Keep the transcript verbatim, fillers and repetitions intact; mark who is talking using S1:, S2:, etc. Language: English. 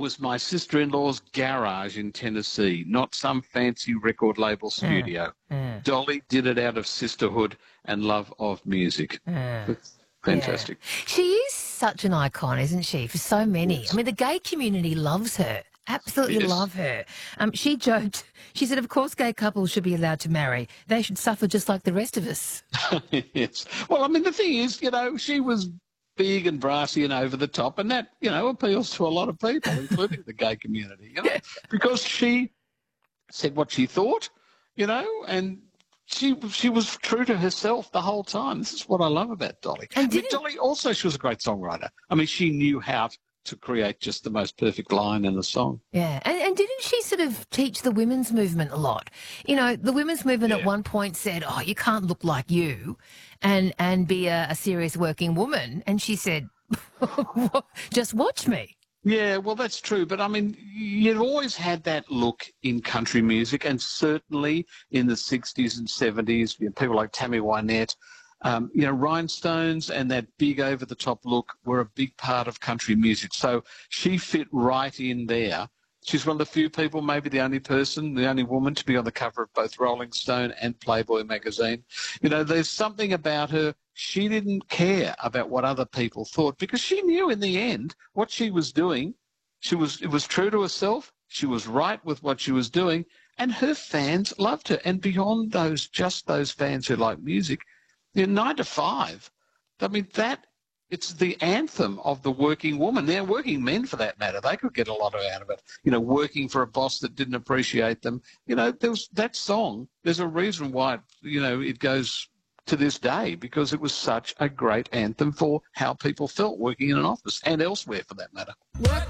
S1: was my sister-in-law's garage in Tennessee, not some fancy record label studio.
S2: Mm, mm.
S1: Dolly did it out of sisterhood and love of music.
S2: Mm.
S1: Fantastic.
S2: Yeah. She is such an icon, isn't she, for so many?
S1: Yes.
S2: I mean, the gay community loves her. Absolutely
S1: Yes.
S2: love her. Um, she joked, she said, of course gay couples should be allowed to marry. They should suffer just like the rest of us.
S1: Yes. Well, I mean, the thing is, you know, she was big and brassy and over the top, and that, you know, appeals to a lot of people, including the gay community, you know, because she said what she thought, you know, and she she was true to herself the whole time. This is what I love about Dolly.
S2: And
S1: I mean,
S2: didn't-
S1: Dolly also, she was a great songwriter. I mean, she knew how to create just the most perfect line in a song.
S2: Yeah, and, and didn't she sort of teach the women's movement a lot? You know, the women's movement
S1: Yeah.
S2: at one point said, oh, you can't look like you and, and be a, a serious working woman. And she said, just watch me.
S1: Yeah, well, that's true. But, I mean, you've always had that look in country music, and certainly in the sixties and seventies, you know, people like Tammy Wynette, um, you know, rhinestones and that big over-the-top look were a big part of country music. So she fit right in there. She's one of the few people, maybe the only person, the only woman to be on the cover of both Rolling Stone and Playboy magazine. You know, there's something about her. She didn't care about what other people thought because she knew in the end what she was doing. She was, it was true to herself. She was right with what she was doing, and her fans loved her. And beyond those, just those fans who like music, you know, nine to five. I mean, that it's the anthem of the working woman. They're working men, for that matter. They could get a lot out of it. You know, working for a boss that didn't appreciate them. You know, there was that song. There's a reason why, it, you know, it goes to this day, because it was such a great anthem for how people felt working in an office and elsewhere, for that matter.
S3: Work